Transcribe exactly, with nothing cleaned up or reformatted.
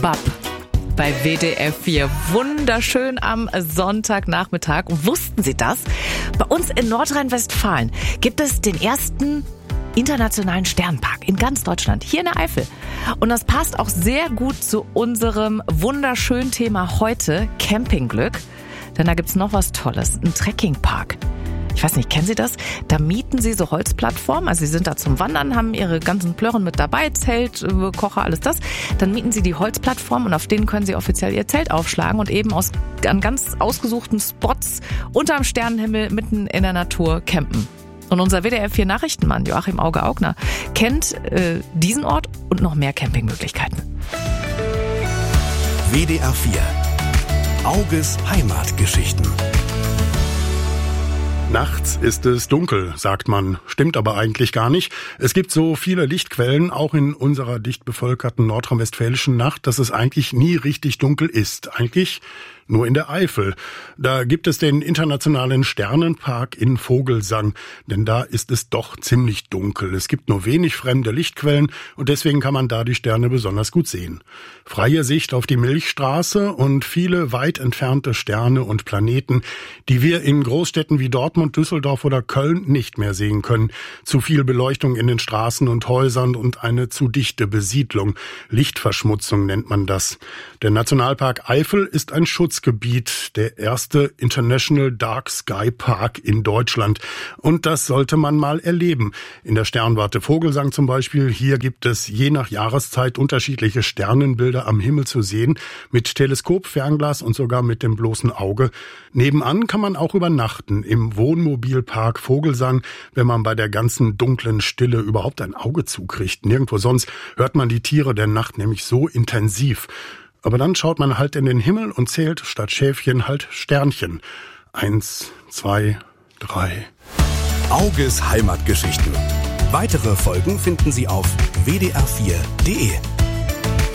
Bab bei W D R vier. Wunderschön am Sonntagnachmittag. Und wussten Sie das? Bei uns in Nordrhein-Westfalen gibt es den ersten internationalen Sternpark in ganz Deutschland, hier in der Eifel. Und das passt auch sehr gut zu unserem wunderschönen Thema heute, Campingglück. Denn da gibt's noch was Tolles, ein Trekkingpark. Ich weiß nicht, kennen Sie das? Da mieten Sie so Holzplattformen, also Sie sind da zum Wandern, haben Ihre ganzen Plörren mit dabei, Zelt, Kocher, alles das. Dann mieten Sie die Holzplattform und auf denen können Sie offiziell Ihr Zelt aufschlagen und eben aus, an ganz ausgesuchten Spots unterm Sternenhimmel mitten in der Natur campen. Und unser W D R vier Nachrichtenmann Joachim Auge-Augner kennt äh, diesen Ort und noch mehr Campingmöglichkeiten. W D R vier Auges Heimatgeschichten. Nachts ist es dunkel, sagt man. Stimmt aber eigentlich gar nicht. Es gibt so viele Lichtquellen, auch in unserer dicht bevölkerten nordrhein-westfälischen Nacht, dass es eigentlich nie richtig dunkel ist. Eigentlich nur in der Eifel. Da gibt es den internationalen Sternenpark in Vogelsang, denn da ist es doch ziemlich dunkel. Es gibt nur wenig fremde Lichtquellen und deswegen kann man da die Sterne besonders gut sehen. Freie Sicht auf die Milchstraße und viele weit entfernte Sterne und Planeten, die wir in Großstädten wie Dortmund, Düsseldorf oder Köln nicht mehr sehen können. Zu viel Beleuchtung in den Straßen und Häusern und eine zu dichte Besiedlung. Lichtverschmutzung nennt man das. Der Nationalpark Eifel ist ein Schutzgebiet, der erste International Dark Sky Park in Deutschland. Und das sollte man mal erleben. In der Sternwarte Vogelsang zum Beispiel, hier gibt es je nach Jahreszeit unterschiedliche Sternenbilder am Himmel zu sehen, mit Teleskop, Fernglas und sogar mit dem bloßen Auge. Nebenan kann man auch übernachten im Wohnmobilpark Vogelsang, wenn man bei der ganzen dunklen Stille überhaupt ein Auge zukriegt. Nirgendwo sonst hört man die Tiere der Nacht nämlich so intensiv. Aber dann schaut man halt in den Himmel und zählt statt Schäfchen halt Sternchen. Eins, zwei, drei. Auges Heimatgeschichten. Weitere Folgen finden Sie auf w d r vier punkt d e.